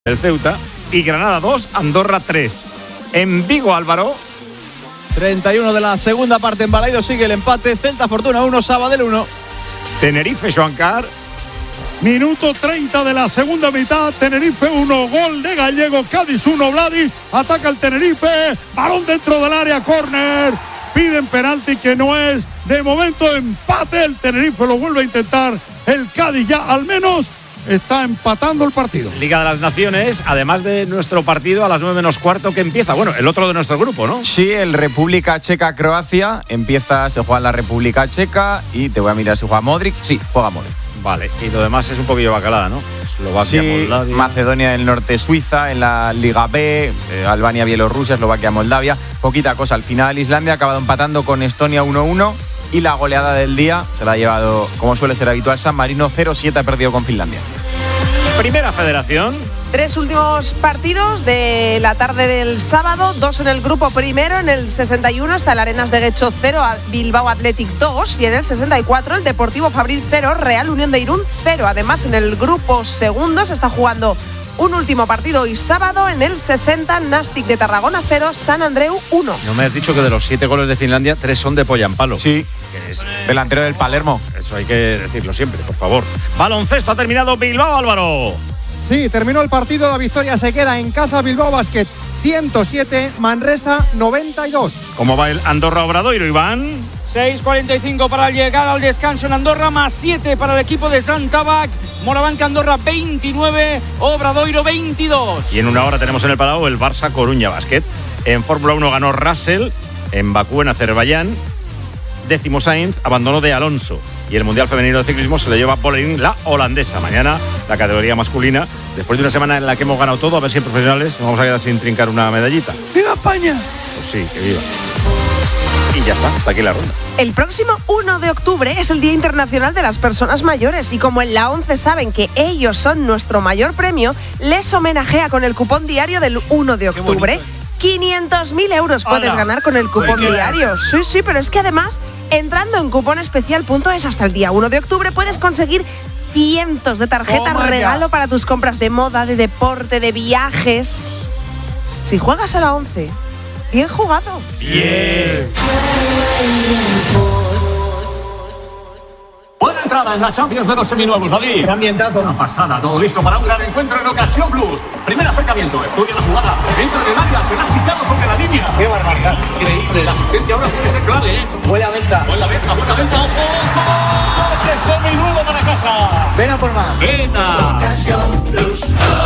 el Ceuta, y Granada 2, Andorra 3. En Vigo, Álvaro. 31 de la segunda parte en Balaidos, sigue el empate. Celta Fortuna 1, Sabadell 1. Tenerife, Joancar. Minuto 30 de la segunda mitad. Tenerife 1, gol de Gallego. Cádiz 1, Vladis. Ataca el Tenerife. Balón dentro del área, córner. Piden penalti que no es. De momento empate. El Tenerife lo vuelve a intentar. El Cádiz ya al menos está empatando el partido. Liga de las Naciones, además de nuestro partido a las 9:15 que empieza. Bueno, el otro de nuestro grupo, ¿no? Sí, el República Checa-Croacia. Se juega en la República Checa y te voy a mirar si juega Modric. Sí, juega Modric. Vale, y lo demás es un poquillo bacalada, ¿no? Eslovaquia, sí, Moldavia. Macedonia del Norte, Suiza, en la Liga B, Albania, Bielorrusia, Eslovaquia, Moldavia. Poquita cosa. Al final Islandia ha acabado empatando con Estonia 1-1 y la goleada del día se la ha llevado, como suele ser habitual, San Marino 0-7 ha perdido con Finlandia. Primera Federación. 3 últimos partidos de la tarde del sábado, 2 en el grupo primero. En el 61 está el Arenas de Guecho 0, Bilbao Athletic 2, y en el 64 el Deportivo Fabril 0, Real Unión de Irún 0. Además, en el grupo segundo se está jugando un último partido hoy sábado. En el 60, Nastic de Tarragona 0, San Andreu 1. No me has dicho que de los 7 goles de Finlandia, 3 son de Poyampalo. Sí, que es delantero del Palermo. Eso hay que decirlo siempre, por favor. Baloncesto, ha terminado Bilbao, Álvaro. Sí, terminó el partido, la victoria se queda en casa. Bilbao Basket 107, Manresa 92. ¿Cómo va el Andorra Obradoiro, Iván? 6:45 para llegar al descanso en Andorra, más 7 para el equipo de Sant Tabac. Morabanca Andorra 29, Obradoiro 22. Y en una hora tenemos en el Palau el Barça Coruña Basket. En Fórmula 1 ganó Russell en Bakú, en Azerbaiyán. 10º Sainz, abandonó de Alonso. Y el Mundial Femenino de Ciclismo se lo lleva Bolerín, la holandesa. Mañana la categoría masculina. Después de una semana en la que hemos ganado todo, a ver si en profesionales nos vamos a quedar sin trincar una medallita. ¡Viva España! Pues sí, que viva. Y ya está, hasta aquí la ronda. El próximo 1 de octubre es el Día Internacional de las Personas Mayores, y como en la ONCE saben que ellos son nuestro mayor premio, les homenajea con el cupón diario del 1 de octubre. 500.000 euros puedes ganar con el cupón diario. Sí, pero es que además, entrando en cuponespecial.es hasta el día 1 de octubre, puedes conseguir cientos de tarjetas regalo para tus compras de moda, de deporte, de viajes. Si juegas a la 11, bien jugado. Bien. Buena entrada en la Champions de los seminuevos, David. ¡Qué ambientazo! Una pasada, todo listo para un gran encuentro en Ocasión Plus. Primer acercamiento, estudia la jugada, entra en el área, será quitado sobre la línea. ¡Qué barbaridad! Increíble, la asistencia ahora puede ser clave, ¿eh? Buena venta, Buena venta, ojo. Coche seminuevo para casa. ven a por más. Venta. Ocasión Plus.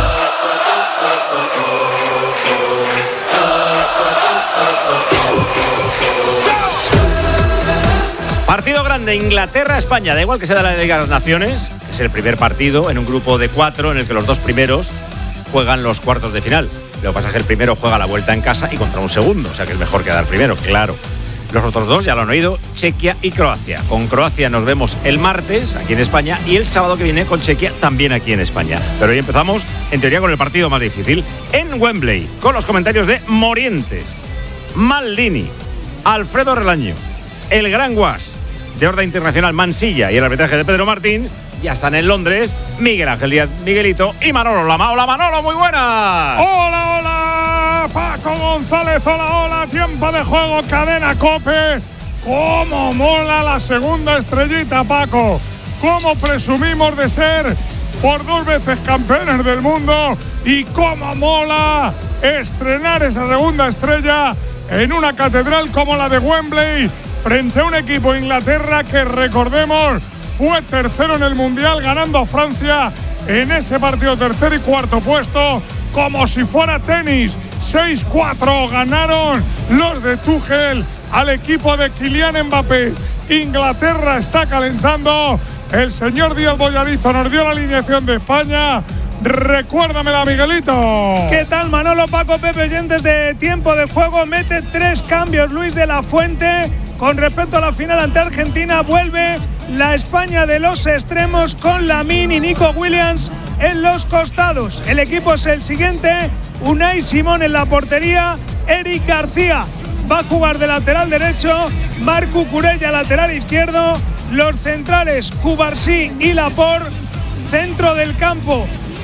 Partido grande, Inglaterra-España. Da igual que sea de la Liga de las Naciones. Es el primer partido en un grupo de 4 en el que los 2 primeros juegan los cuartos de final. Lo que pasa es que el primero juega la vuelta en casa y contra un segundo. O sea que es mejor quedar primero, claro. Los otros 2 ya lo han oído, Chequia y Croacia. Con Croacia nos vemos el martes aquí en España y el sábado que viene con Chequia también aquí en España. Pero hoy empezamos, en teoría, con el partido más difícil en Wembley, con los comentarios de Morientes, Maldini, Alfredo Relaño, el Gran Guas, de Horda Internacional Mansilla y el arbitraje de Pedro Martín. Ya están en Londres Miguel Ángel Díaz, Miguelito y Manolo Lama. Hola Manolo, muy buenas. ¡Hola, hola! Paco González, hola, tiempo de juego, cadena COPE. ¡Cómo mola la segunda estrellita, Paco! ¡Cómo presumimos de ser por 2 veces campeones del mundo! ¡Y cómo mola estrenar esa segunda estrella en una catedral como la de Wembley, frente a un equipo de Inglaterra que, recordemos, fue tercero en el Mundial, ganando a Francia en ese partido tercer y cuarto puesto, como si fuera tenis. 6-4 ganaron los de Tuchel al equipo de Kylian Mbappé. Inglaterra está calentando. El señor Díaz Bollarizo nos dio la alineación de España. Recuérdamela, Miguelito. ¿Qué tal, Manolo, Paco, Pepe, oyentes de Tiempo de Juego? Mete 3 cambios Luis de la Fuente. Con respecto a la final ante Argentina, vuelve la España de los extremos con Lamine y Nico Williams en los costados. El equipo es el siguiente: Unai Simón en la portería, Eric García va a jugar de lateral derecho, Marcu Curella lateral izquierdo, los centrales Cubarsí y Laporte, centro del campo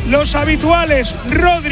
los habituales Rodri